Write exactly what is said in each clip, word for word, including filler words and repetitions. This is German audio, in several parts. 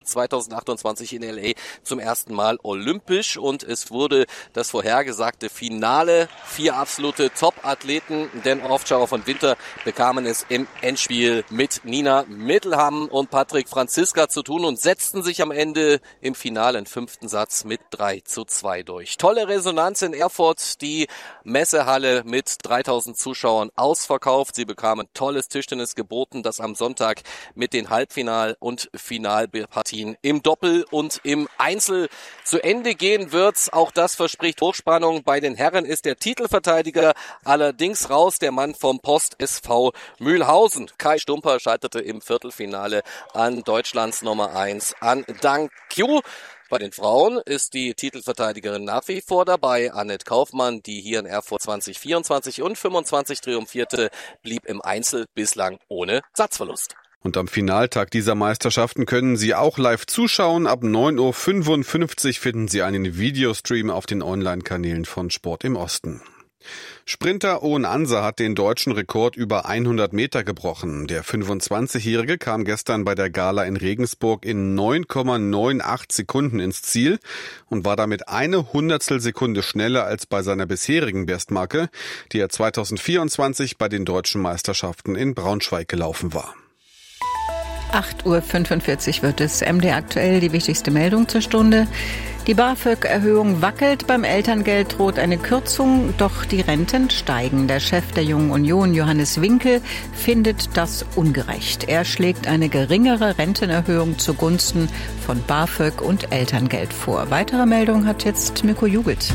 zweitausendachtundzwanzig in L A zum ersten Mal olympisch und es wurde das vorhergesagte Finale. Vier absolute Top-Athleten, denn Ovtcharov und Winter bekamen es im Endspiel mit Nina Mittelham und Patrick Franziska zu tun und setzten sich am Ende im finalen fünften Satz mit drei zu zwei durch. Tolle Resonanz in Erfurt, die Messehalle mit dreitausend Zuschauern ausverkauft. Sie bekamen tolles Tischtennis geboten, das am Sonntag mit den Halbfinal- und Finalpartien im Doppel und im Einzel zu Ende gehen wird. Auch das verspricht Hochspannung. Bei den Herren ist der Titelverteidiger allerdings raus, der Mann vom Post S V Mühlhausen. Kai Stumper scheiterte im Viertelfinale an Deutschlands Nummer eins, an Dang Qiu. Bei den Frauen ist die Titelverteidigerin nach wie vor dabei. Annette Kaufmann, die hier in Erfurt zwanzig vierundzwanzig und fünfundzwanzig triumphierte, blieb im Einzel bislang ohne Satzverlust. Und am Finaltag dieser Meisterschaften können Sie auch live zuschauen. Ab neun Uhr fünfundfünfzig finden Sie einen Videostream auf den Online-Kanälen von Sport im Osten. Sprinter Owen Ansa hat den deutschen Rekord über hundert Meter gebrochen. Der fünfundzwanzigjährige kam gestern bei der Gala in Regensburg in neun Komma achtundneunzig Sekunden ins Ziel und war damit eine Hundertstel Sekunde schneller als bei seiner bisherigen Bestmarke, die er zweitausendvierundzwanzig bei den deutschen Meisterschaften in Braunschweig gelaufen war. acht Uhr fünfundvierzig wird es. M D aktuell die wichtigste Meldung zur Stunde. Die BAföG-Erhöhung wackelt, beim Elterngeld droht eine Kürzung, doch die Renten steigen. Der Chef der Jungen Union, Johannes Winkel, findet das ungerecht. Er schlägt eine geringere Rentenerhöhung zugunsten von BAföG und Elterngeld vor. Weitere Meldung hat jetzt Mirko Jugelt.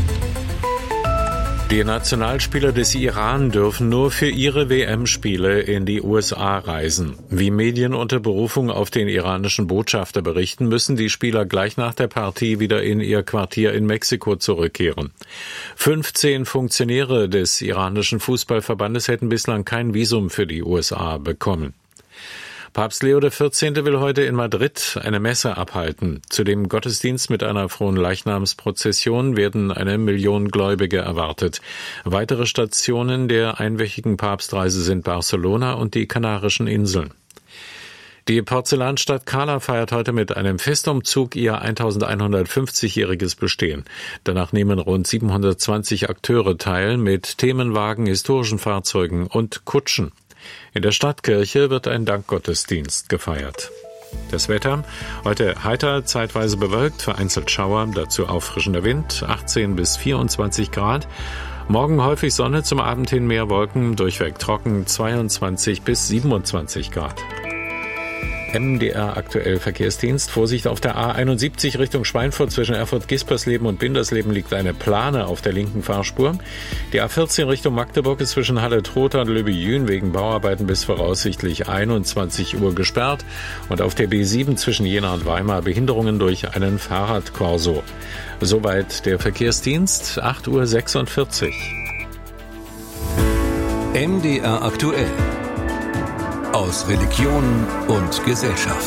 Die Nationalspieler des Iran dürfen nur für ihre W M-Spiele in die U S A reisen. Wie Medien unter Berufung auf den iranischen Botschafter berichten, müssen die Spieler gleich nach der Partie wieder in ihr Quartier in Mexiko zurückkehren. fünfzehn Funktionäre des iranischen Fußballverbandes hätten bislang kein Visum für die U S A bekommen. Papst Leo der vierzehnte will heute in Madrid eine Messe abhalten. Zu dem Gottesdienst mit einer Fronleichnamsprozession werden eine Million Gläubige erwartet. Weitere Stationen der einwöchigen Papstreise sind Barcelona und die Kanarischen Inseln. Die Porzellanstadt Cala feiert heute mit einem Festumzug ihr elfhundertfünfzigjähriges Bestehen. Danach nehmen rund siebenhundertzwanzig Akteure teil mit Themenwagen, historischen Fahrzeugen und Kutschen. In der Stadtkirche wird ein Dankgottesdienst gefeiert. Das Wetter: heute heiter, zeitweise bewölkt, vereinzelt Schauer, dazu auffrischender Wind, achtzehn bis vierundzwanzig Grad. Morgen häufig Sonne, zum Abend hin mehr Wolken, durchweg trocken, zweiundzwanzig bis siebenundzwanzig Grad. M D R aktuell Verkehrsdienst. Vorsicht auf der A einundsiebzig Richtung Schweinfurt zwischen Erfurt-Gispersleben und Bindersleben liegt eine Plane auf der linken Fahrspur. Die A vierzehn Richtung Magdeburg ist zwischen Halle-Trotha und Löbejün wegen Bauarbeiten bis voraussichtlich einundzwanzig Uhr gesperrt. Und auf der B sieben zwischen Jena und Weimar Behinderungen durch einen Fahrradkorso. Soweit der Verkehrsdienst, acht Uhr sechsundvierzig. M D R aktuell. Aus Religion und Gesellschaft.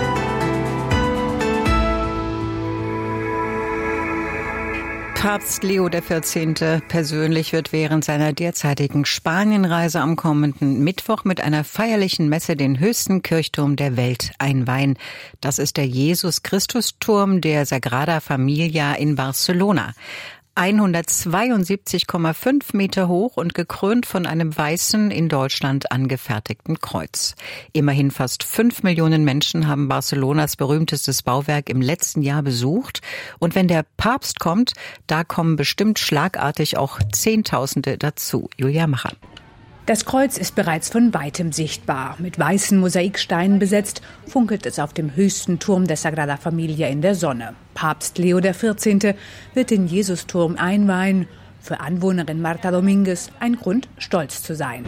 Papst Leo der vierzehnte persönlich wird während seiner derzeitigen Spanienreise am kommenden Mittwoch mit einer feierlichen Messe den höchsten Kirchturm der Welt einweihen. Das ist der Jesus-Christus-Turm der Sagrada Familia in Barcelona. hundertzweiundsiebzig Komma fünf Meter hoch und gekrönt von einem weißen, in Deutschland angefertigten Kreuz. Immerhin fast fünf Millionen Menschen haben Barcelonas berühmtestes Bauwerk im letzten Jahr besucht. Und wenn der Papst kommt, da kommen bestimmt schlagartig auch Zehntausende dazu. Julia Macher. Das Kreuz ist bereits von weitem sichtbar. Mit weißen Mosaiksteinen besetzt, funkelt es auf dem höchsten Turm der Sagrada Familia in der Sonne. Papst Leo der vierzehnte wird den Jesusturm einweihen. Für Anwohnerin Marta Dominguez ein Grund, stolz zu sein.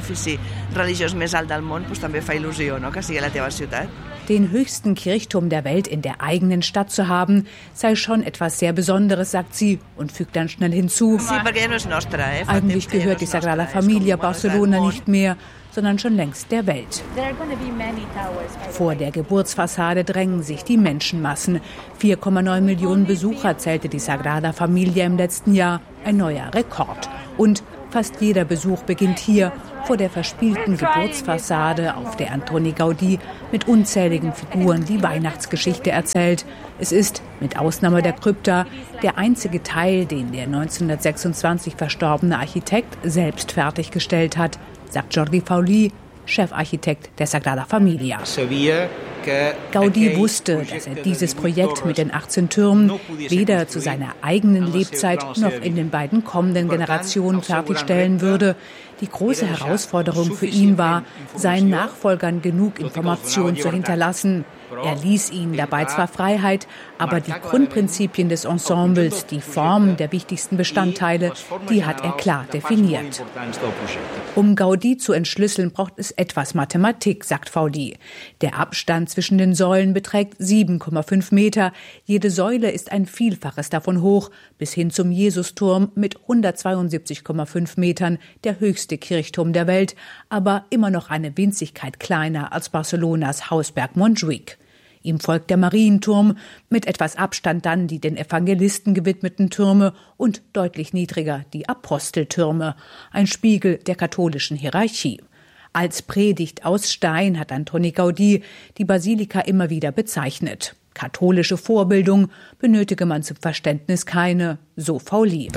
Den höchsten Kirchturm der Welt in der eigenen Stadt zu haben, sei schon etwas sehr Besonderes, sagt sie und fügt dann schnell hinzu. Eigentlich gehört die Sagrada Familia Barcelona nicht mehr, sondern schon längst der Welt. Vor der Geburtsfassade drängen sich die Menschenmassen. vier Komma neun Millionen Besucher zählte die Sagrada Familia im letzten Jahr, ein neuer Rekord. Und Fast jeder Besuch beginnt hier, vor der verspielten Geburtsfassade, auf der Antoni Gaudí mit unzähligen Figuren die Weihnachtsgeschichte erzählt. Es ist, mit Ausnahme der Krypta, der einzige Teil, den der neunzehnhundertsechsundzwanzig verstorbene Architekt selbst fertiggestellt hat, sagt Jordi Fauli, Chefarchitekt der Sagrada Familia. Gaudí wusste, dass er dieses Projekt mit den achtzehn Türmen weder zu seiner eigenen Lebzeit noch in den beiden kommenden Generationen fertigstellen würde. Die große Herausforderung für ihn war, seinen Nachfolgern genug Information zu hinterlassen. Er ließ ihnen dabei zwar Freiheit, aber die Grundprinzipien des Ensembles, die Formen der wichtigsten Bestandteile, die hat er klar definiert. Um Gaudí zu entschlüsseln, braucht es etwas Mathematik, sagt Fauli. Der Abstand zwischen den Säulen beträgt sieben Komma fünf Meter. Jede Säule ist ein Vielfaches davon hoch, bis hin zum Jesusturm mit hundertzweiundsiebzig Komma fünf Metern, der höchste Kirchturm der Welt, aber immer noch eine Winzigkeit kleiner als Barcelonas Hausberg Montjuic. Ihm folgt der Marienturm, mit etwas Abstand dann die den Evangelisten gewidmeten Türme und deutlich niedriger die Aposteltürme, ein Spiegel der katholischen Hierarchie. Als Predigt aus Stein hat Antoni Gaudí die Basilika immer wieder bezeichnet. Katholische Vorbildung benötige man zum Verständnis keine, so Fauli.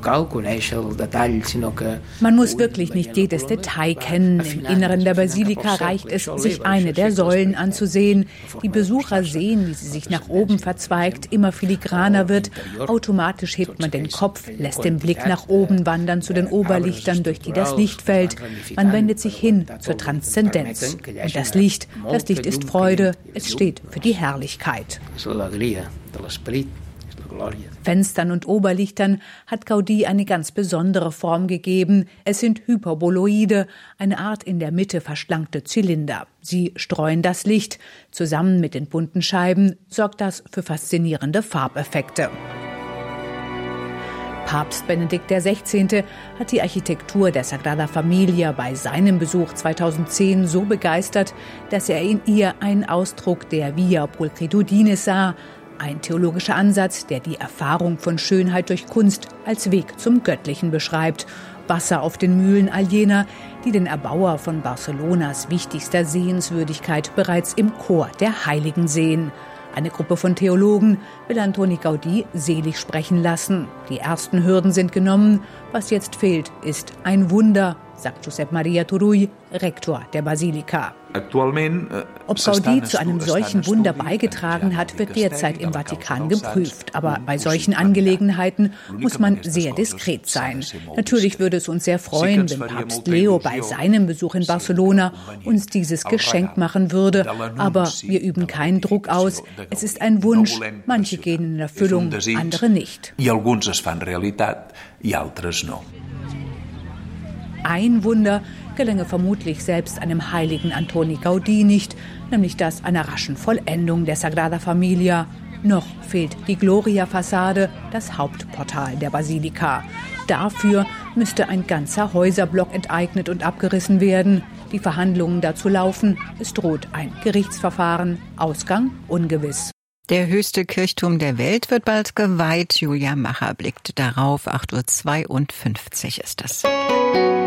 Man muss wirklich nicht jedes Detail kennen. Im Inneren der Basilika reicht es, sich eine der Säulen anzusehen. Die Besucher sehen, wie sie sich nach oben verzweigt, immer filigraner wird. Automatisch hebt man den Kopf, lässt den Blick nach oben wandern zu den Oberlichtern, durch die das Licht fällt. Man wendet sich hin zur Transzendenz. Und das Licht, das Licht ist Freude, es steht für die Herrlichkeit. Fenstern und Oberlichtern hat Gaudí eine ganz besondere Form gegeben. Es sind Hyperboloide, eine Art in der Mitte verschlankte Zylinder. Sie streuen das Licht. Zusammen mit den bunten Scheiben sorgt das für faszinierende Farbeffekte. Papst Benedikt der Sechzehnte hat die Architektur der Sagrada Familia bei seinem Besuch zweitausendzehn so begeistert, dass er in ihr einen Ausdruck der Via Pulchritudine sah, ein theologischer Ansatz, der die Erfahrung von Schönheit durch Kunst als Weg zum Göttlichen beschreibt. Wasser auf den Mühlen all jener, die den Erbauer von Barcelonas wichtigster Sehenswürdigkeit bereits im Chor der Heiligen sehen. Eine Gruppe von Theologen will Antoni Gaudí selig sprechen lassen. Die ersten Hürden sind genommen. Was jetzt fehlt, ist ein Wunder, sagt Josep Maria Turull, Rektor der Basilika. Ob Gaudí zu einem solchen Wunder beigetragen hat, wird derzeit im Vatikan geprüft. Aber bei solchen Angelegenheiten muss man sehr diskret sein. Natürlich würde es uns sehr freuen, wenn Papst Leo bei seinem Besuch in Barcelona uns dieses Geschenk machen würde. Aber wir üben keinen Druck aus. Es ist ein Wunsch. Manche gehen in Erfüllung, andere nicht. Ein Wunder gelänge vermutlich selbst einem heiligen Antoni Gaudí nicht, nämlich das einer raschen Vollendung der Sagrada Familia. Noch fehlt die Gloria-Fassade, das Hauptportal der Basilika. Dafür müsste ein ganzer Häuserblock enteignet und abgerissen werden. Die Verhandlungen dazu laufen. Es droht ein Gerichtsverfahren. Ausgang ungewiss. Der höchste Kirchturm der Welt wird bald geweiht. Julia Macher blickt darauf. acht Uhr zweiundfünfzig ist das.